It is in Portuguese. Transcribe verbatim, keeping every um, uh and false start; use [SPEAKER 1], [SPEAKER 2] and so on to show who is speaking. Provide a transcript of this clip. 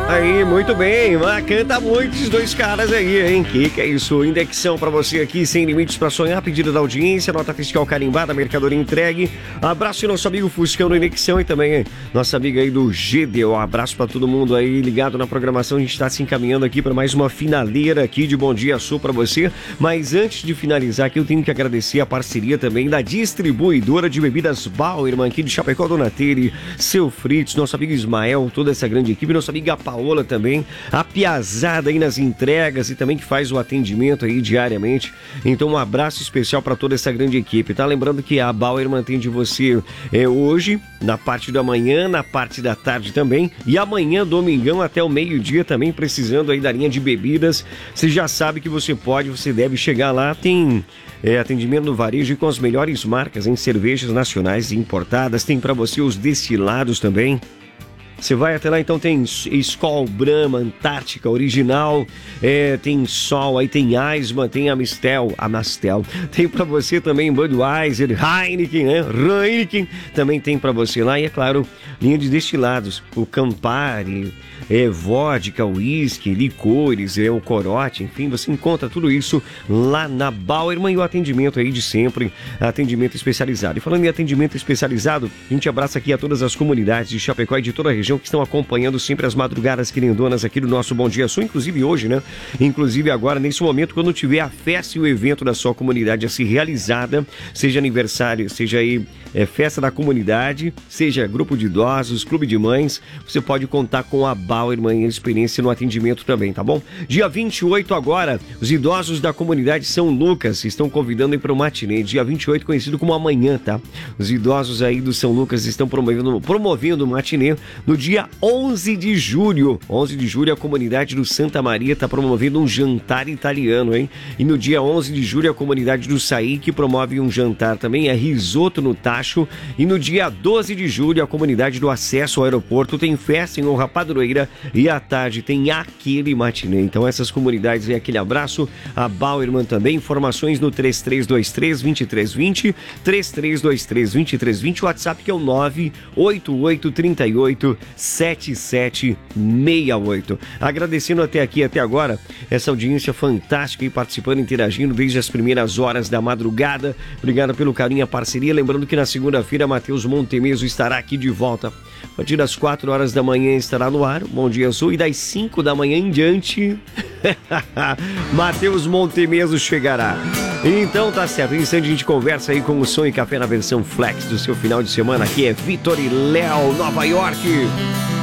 [SPEAKER 1] Aí, muito bem, mas canta muito esses dois caras aí, hein? Que que é isso? Indexão pra você aqui, sem limites pra sonhar, pedido da audiência, nota fiscal carimbada, mercadoria entregue. Abraço ao nosso amigo Fuscão no Indexão e também hein, nossa amiga aí do G D. Um abraço pra todo mundo aí ligado na programação. A gente tá se encaminhando aqui pra mais uma finaleira aqui de Bom Dia Sul pra você. Mas antes de finalizar aqui, eu tenho que agradecer a parceria também da distribuidora de bebidas Bauerman aqui de Chapecó, Dona Tere, seu Fritz, nosso amigo Ismael, toda essa grande equipe, nossa amiga Paola também, a piazada aí nas entregas e também que faz o atendimento aí diariamente. Então um abraço especial para toda essa grande equipe, tá? Lembrando que a Bauerman atende você é, hoje, na parte da manhã, na parte da tarde também, e amanhã, domingão, até o meio-dia também, precisando aí da linha de bebidas. Você já sabe que você pode, você deve chegar lá, tem é, atendimento no varejo com as melhores marcas em cervejas nacionais e importadas, tem para você os destilados também. Você vai até lá, então tem Skol, Brahma, Antártica, Original, é, tem Sol, aí tem Eisman, tem Amistel, Amastel, tem pra você também Budweiser, Heineken, né? Heineken, também tem pra você lá, e é claro, linha de destilados, o Campari, é, vodka, whisky, licores, é, o corote, enfim, você encontra tudo isso lá na Bauerman e o atendimento aí de sempre, atendimento especializado. E falando em atendimento especializado, a gente abraça aqui a todas as comunidades de Chapecó e de toda a região que estão acompanhando sempre as madrugadas querendonas aqui do nosso Bom Dia Sul, inclusive hoje, né? Inclusive agora, nesse momento, quando tiver a festa e o evento da sua comunidade a ser realizada, seja aniversário, seja aí é, festa da comunidade, seja grupo de idosos, clube de mães, você pode contar com a Bauerman e a experiência no atendimento também, tá bom? Dia vinte e oito agora, os idosos da comunidade São Lucas estão convidando aí para o matinê, dia vinte e oito conhecido como amanhã, tá? Os idosos aí do São Lucas estão promovendo, promovendo o matinê no dia onze de julho. onze de julho, a comunidade do Santa Maria está promovendo um jantar italiano, hein? E no dia onze de julho, a comunidade do Saí, que promove um jantar também, é risoto no tacho. E no dia doze de julho, a comunidade do Acesso ao Aeroporto tem festa em honra padroeira e à tarde tem aquele matinê. Então essas comunidades, vem aquele abraço. A Bauerman também, informações no três três dois três, dois três dois zero, três três dois três, dois três dois zero, o WhatsApp que é o nove oito oito três oito sete sete seis oito. Agradecendo até aqui, até agora, essa audiência fantástica e participando, interagindo desde as primeiras horas da madrugada. Obrigado pelo carinho e a parceria. Lembrando que na segunda-feira, Matheus Montemeso estará aqui de volta. A partir das quatro horas da manhã estará no ar, Bom Dia Sul, e das cinco da manhã em diante, Matheus Montemeso chegará. Então tá certo, em instante a gente conversa aí com o Som e Café na versão Flex do seu final de semana. Aqui é Vitor e Léo, Nova York.